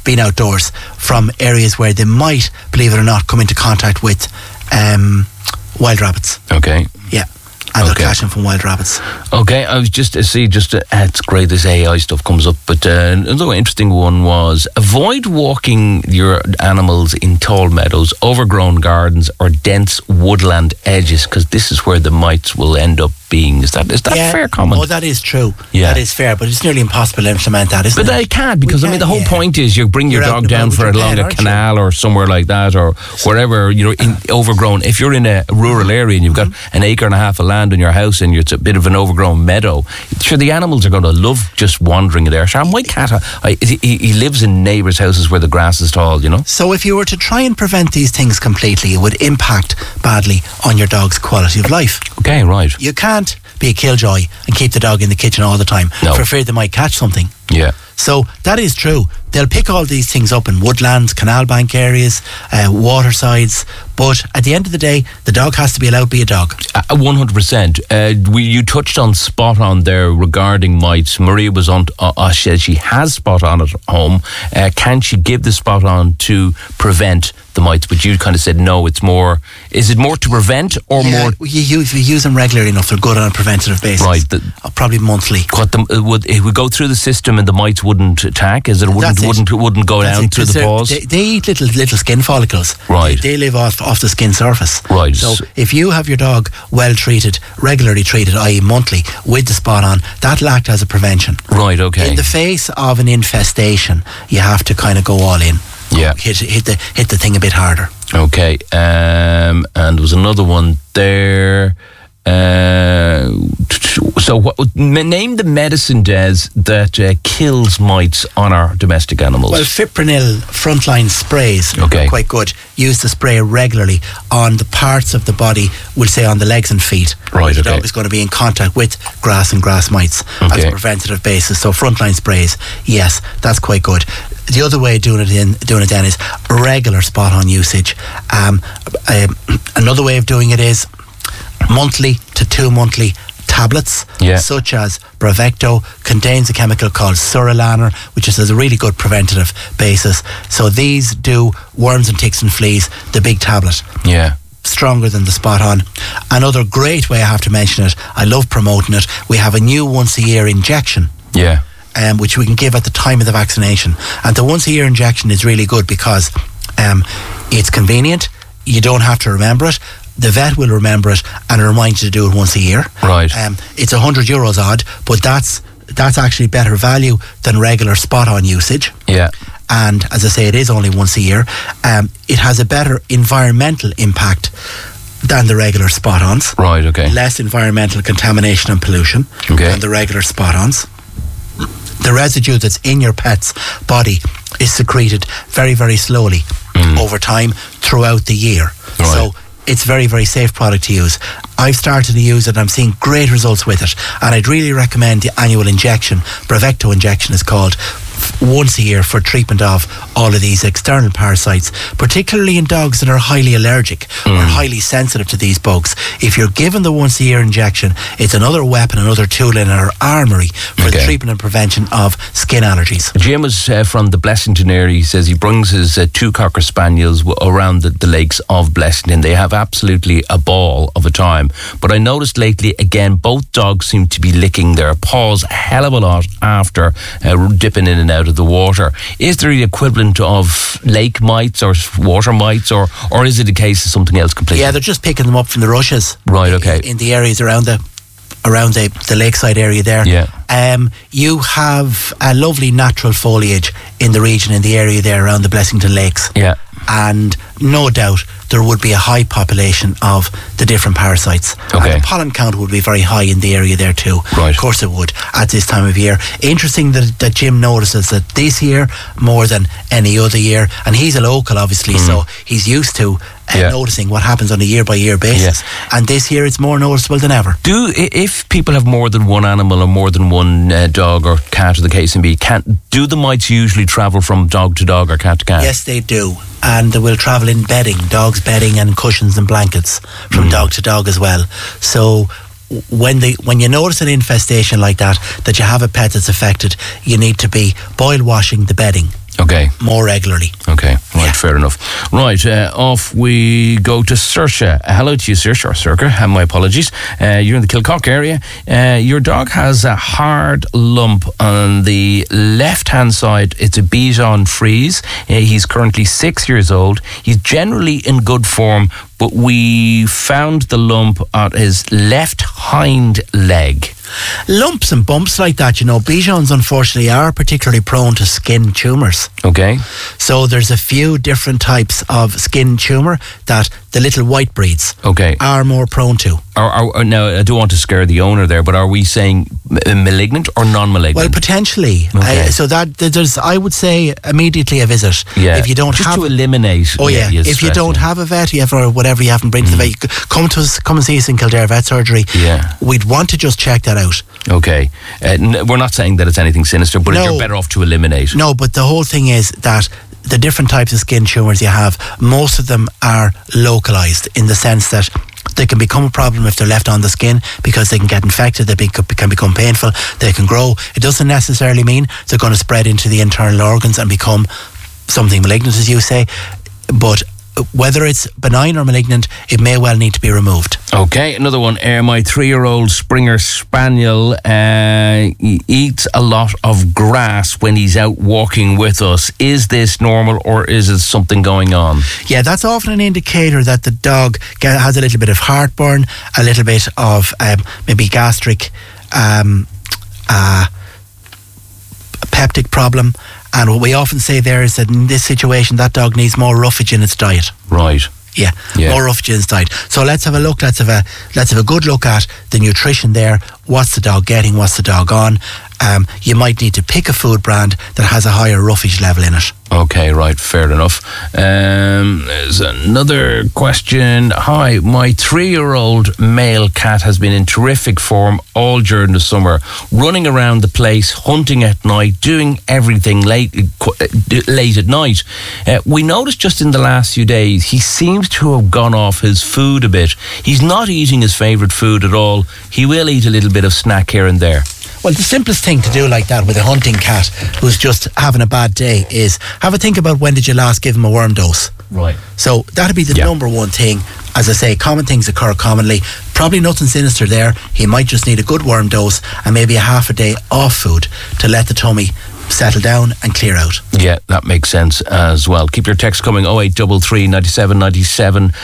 being outdoors from areas where they might, believe it or not, come into contact with wild rabbits. Okay. Yeah. And they'll catch them from wild rabbits. Okay, I was it's great this AI stuff comes up, but another interesting one was avoid walking your animals in tall meadows, overgrown gardens or dense woodland edges, because this is where the mites will end up being. Is that fair comment? Oh, that is true. Yeah. That is fair, but it's nearly impossible to implement that, isn't it? But I can't, because the whole point is you bring your dog down for along a canal or somewhere like that, or wherever, in overgrown. If you're in a rural area and you've got an acre and a half of land in your house and it's a bit of an overgrown meadow, sure, the animals are going to love just wandering there. Sure, my cat, he lives in neighbours' houses where the grass is tall, So if you were to try and prevent these things completely, it would impact badly on your dog's quality of life. Okay, right. You can't be a killjoy and keep the dog in the kitchen all the time for fear they might catch something. Yeah. So that is true. They'll pick all these things up in woodlands, canal bank areas, watersides. But at the end of the day, the dog has to be allowed to be a dog. 100%. You touched on spot on there regarding mites. Maria was on. She has spot on at home. Can she give the spot on to prevent the mites? But you kind of said no. It's more. Is it more to prevent or more? You use them regularly enough. They're good on a preventative basis. Right. Probably monthly. It would go through the system and the mites wouldn't attack. Is it? Wouldn't go down through the paws. They eat little skin follicles. Right. They live off the skin surface. Right. So if you have your dog well treated, regularly treated, i.e. monthly, with the spot on, that'll act as a prevention. Right. Okay. In the face of an infestation, you have to kind of go all in. Yeah. Hit the thing a bit harder. Okay. And there was another one there. Name the medicine, Des, that kills mites on our domestic animals. Well, Fipronil frontline sprays are quite good. Use the spray regularly on the parts of the body, we'll say on the legs and feet. Right, the dog is going to be in contact with grass and grass mites as a preventative basis. So frontline sprays, yes, that's quite good. The other way of doing it then is regular spot on usage. Another way of doing it is monthly to 2 monthly tablets, such as Bravecto, contains a chemical called Surilaner, which is a really good preventative basis. So these do worms and ticks and fleas, the big tablet. Yeah. Stronger than the spot on. Another great way, I have to mention it, I love promoting it, we have a new once a year injection. Yeah. Which we can give at the time of the vaccination. And the once a year injection is really good because it's convenient, you don't have to remember it. The vet will remember it and remind you to do it once a year. Right. It's €100 odd, but that's actually better value than regular spot-on usage. Yeah. And as I say, it is only once a year. It has a better environmental impact than the regular spot-ons. Right, okay. Less environmental contamination and pollution than the regular spot-ons. The residue that's in your pet's body is secreted very, very slowly over time throughout the year. Right. So it's very, very safe product to use. I've started to use it and I'm seeing great results with it. And I'd really recommend the annual injection. Bravecto injection is called, once a year for treatment of all of these external parasites, particularly in dogs that are highly allergic or highly sensitive to these bugs. If you're given the once a year injection, it's another weapon, another tool in our armoury for the treatment and prevention of skin allergies. Jim is from the Blessington area. He says he brings his 2 Cocker Spaniels around the lakes of Blessington. They have absolutely a ball of a time. But I noticed lately, again, both dogs seem to be licking their paws a hell of a lot after dipping in and out of the water. Is there the equivalent of lake mites or water mites, or is it a case of something else completely? Yeah, they're just picking them up from the rushes. Right, okay. In the areas around the lakeside area there. Yeah. You have a lovely natural foliage in the region, in the area there around the Blessington Lakes. Yeah. And no doubt there would be a high population of the different parasites. Okay. And the pollen count would be very high in the area there too. Right. Of course it would at this time of year. Interesting that Jim notices that this year more than any other year, and he's a local obviously, so he's used to noticing what happens on a year by year basis. And this year it's more noticeable than ever. If people have more than one animal or more than one dog or cat, or the case may be, do the mites usually travel from dog to dog or cat to cat? Yes, they do. And they will travel in bedding, dogs bedding and cushions and blankets from dog to dog as well. So when you notice an infestation like that you have a pet that's affected, you need to be boil washing the bedding. Okay. more regularly. Okay, right, Yeah. fair enough. Right, off we go to Saoirse. Hello to you, Saoirse, or Circa, my apologies. You're in the Kilcock area. Your dog has a hard lump on the left-hand side. It's a Bichon Frise. He's currently 6 years old. He's generally in good form, but we found the lump on his left hind leg. Lumps and bumps like that, Bichons unfortunately are particularly prone to skin tumours. Okay. So there's a few different types of skin tumour that the little white breeds Okay. are more prone to. Now, I don't want to scare the owner there, but are we saying malignant or non-malignant? Well, potentially. Okay. So that there's, I would say, immediately a visit. Yeah. If you don't just have to eliminate. Oh yeah, if you don't have a vet, or whatever, you haven't been to the vet, you come to us, come and see us in Kildare Vet Surgery. Yeah. We'd want to just check that out. Okay. We're not saying that it's anything sinister, but No. you're better off to eliminate. No, but the whole thing is that the different types of skin tumours you have, most of them are localised in the sense that they can become a problem if they're left on the skin because they can get infected, they can become painful, they can grow. It doesn't necessarily mean they're going to spread into the internal organs and become something malignant, as you say, but whether it's benign or malignant, it may well need to be removed. Okay, another one. My 3-year-old Springer Spaniel he eats a lot of grass when he's out walking with us. Is this normal or is it something going on? Yeah, that's often an indicator that the dog has a little bit of heartburn, a little bit of maybe gastric peptic problem. And what we often say there is that in this situation, that dog needs more roughage in its diet. Right. Yeah, Yeah. more roughage in its diet. So let's have a look. Let's have a good look at the nutrition there. What's the dog getting? What's the dog on? You might need to pick a food brand that has a higher roughage level in it. Okay, right, fair enough. There's another question. Hi, my 3-year-old male cat has been in terrific form all during the summer, running around the place, hunting at night, doing everything late at night. We noticed just in the last few days, he seems to have gone off his food a bit. He's not eating his favourite food at all. He will eat a little bit of snack here and there. Well, the simplest thing to do like that with a hunting cat who's just having a bad day is have a think about when did you last give him a worm dose. Right. So that'd be the number one thing. As I say, common things occur commonly. Probably nothing sinister there. He might just need a good worm dose and maybe a half a day off food to let the tummy settle down and clear out. Yeah, that makes sense as well. Keep your text coming, 0833 97 97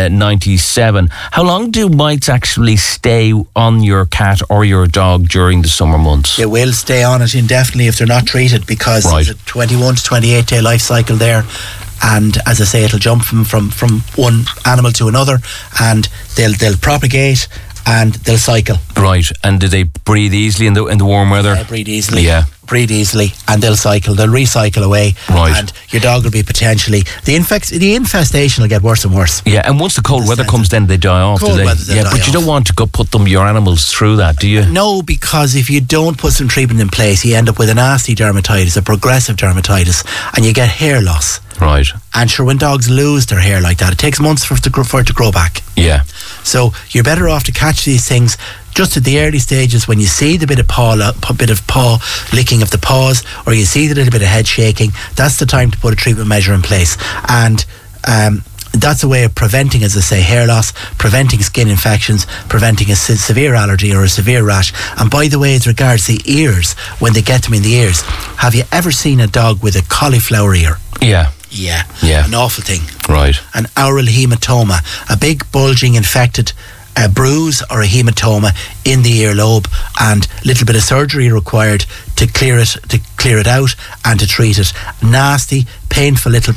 97. How long do mites actually stay on your cat or your dog during the summer months? They will stay on it indefinitely if they're not treated because Right. there's a 21 to 28 day life cycle there. And as I say, it'll jump from one animal to another and they'll propagate and they'll cycle. Right, and do they breathe easily in the warm weather? They'll breed easily. Yeah. Breed easily and they'll cycle. They'll recycle away. Right. And your dog will be potentially... The infestation will get worse and worse. Yeah, and once the cold weather comes, then they die off, Cold do they? weather, they'll Yeah, die but you off. don't want to go put your animals through that, do you? No, because if you don't put some treatment in place, you end up with a nasty dermatitis, a progressive dermatitis, and you get hair loss. Right. And sure, when dogs lose their hair like that, it takes months for it to grow back. Yeah. So you're better off to catch these things just at the early stages when you see the bit of paw licking of the paws, or you see the little bit of head shaking. That's the time to put a treatment measure in place. And that's a way of preventing, as I say, hair loss, preventing skin infections, preventing a severe allergy or a severe rash. And by the way, as regards the ears, when they get them in the ears, have you ever seen a dog with a cauliflower ear? Yeah. Yeah. Yeah. An awful thing. Right. An oral hematoma, a big bulging infected bruise or a hematoma in the earlobe, and a little bit of surgery required to clear it out and to treat it. Nasty, painful little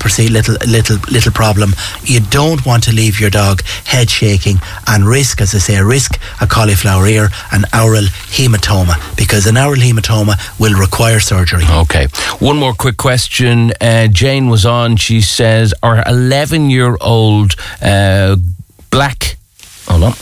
problem. You don't want to leave your dog head shaking and risk, as I say, a cauliflower ear, an oral hematoma, because an oral hematoma will require surgery. Okay. One more quick question. Jane was on. She says, our 11-year-old black... Hold on.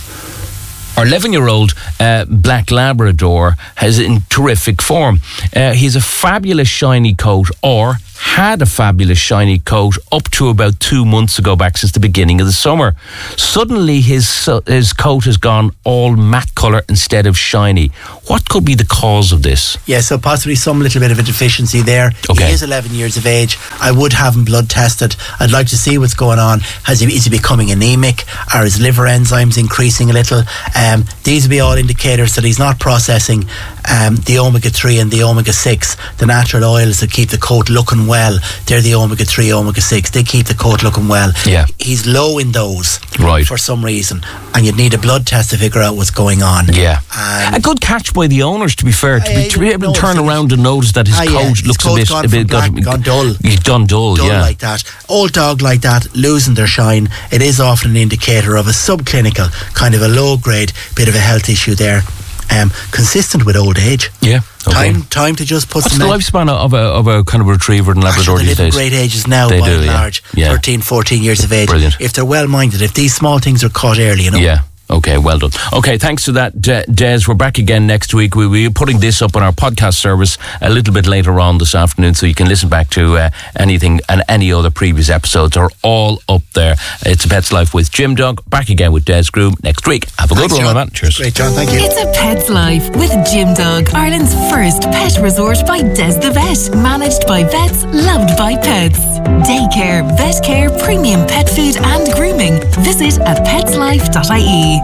Our 11-year-old black Labrador is in terrific form. He has a fabulous shiny coat, or had a fabulous shiny coat up to about 2 months ago, back since the beginning of the summer. Suddenly his coat has gone all matte colour instead of shiny. What could be the cause of this? Yeah, so possibly some little bit of a deficiency there. Okay. He is 11 years of age. I would have him blood tested. I'd like to see what's going on. Is he becoming anemic? Are his liver enzymes increasing a little? These would be all indicators that he's not processing the omega-3 and the omega-6, the natural oils that keep the coat looking well. They're the omega-3, omega-6. They keep the coat looking well. Yeah. He's low in those Right. for some reason, and you'd need a blood test to figure out what's going on. Yeah. A good catch by the owners, to be fair, to be able to turn around and notice that his coat looks a bit gone dull. He's gone dull, Dull yeah. like that. Old dog like that, losing their shine. It is often an indicator of a subclinical, kind of a low grade, bit of a health issue there. Consistent with old age. Yeah. Okay. Time to just put What's some... the lifespan of a kind of retriever and Labrador they these live in days? great ages now, They by do, and yeah. large. Yeah. 13, 14 years of age. Brilliant. If they're well-minded, if these small things are caught early, Yeah. Okay, well done. Okay, thanks for that, Des. We're back again next week. We'll be putting this up on our podcast service a little bit later on this afternoon, so you can listen back to anything and any other previous episodes are all up there. It's A Pet's Life with Jim Dog. Back again with Des Groom next week. Have a good one, my man. Cheers. Great, John. Thank you. It's A Pet's Life with Jim Dog, Ireland's first pet resort by Des the Vet. Managed by vets, loved by pets. Daycare, vet care, premium pet food and grooming. Visit at petslife.ie.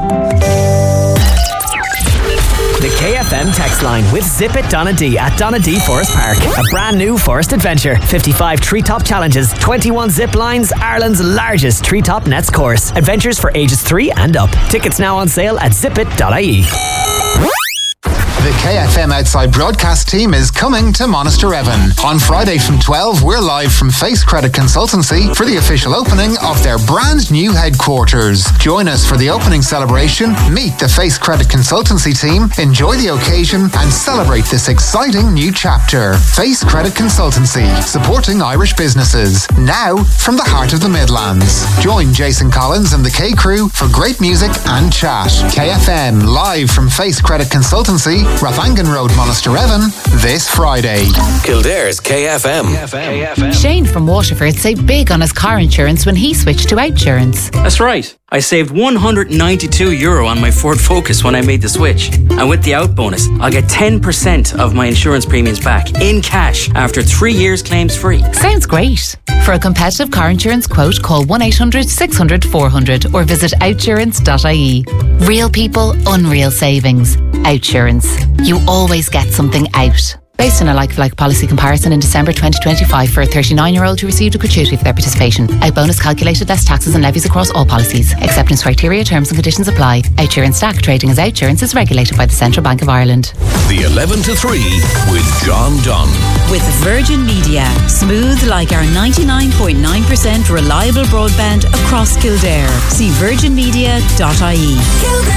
The KFM text line with Zip It Donna D at Donna D Forest Park. A brand new forest adventure. 55 treetop challenges, 21 zip lines, Ireland's largest treetop nets course. Adventures for ages 3 and up. Tickets now on sale at zipit.ie. The KFM Outside broadcast team is coming to Monasterevin. On Friday from 12, we're live from Face Credit Consultancy for the official opening of their brand new headquarters. Join us for the opening celebration, meet the Face Credit Consultancy team, enjoy the occasion and celebrate this exciting new chapter. Face Credit Consultancy, supporting Irish businesses. Now, from the heart of the Midlands. Join Jason Collins and the K Crew for great music and chat. KFM, live from Face Credit Consultancy, Rathangan Road, Monasterevin, this Friday. Kildare's KFM. Shane from Waterford saved big on his car insurance when he switched to Outsurance. That's right. I saved €192 on my Ford Focus when I made the switch. And with the out bonus, I'll get 10% of my insurance premiums back in cash after 3 years claims free. Sounds great. For a competitive car insurance quote, call 1-800-600-400 or visit outsurance.ie. Real people, unreal savings. Outsurance. You always get something out. Based on a like-for-like policy comparison in December 2025 for a 39-year-old who received a gratuity for their participation. Out bonus calculated less taxes and levies across all policies. Acceptance criteria, terms and conditions apply. Outsurance Stack trading as Outsurance is regulated by the Central Bank of Ireland. The 11 to 3 with John Dunn. With Virgin Media. Smooth like our 99.9% reliable broadband across Kildare. See virginmedia.ie.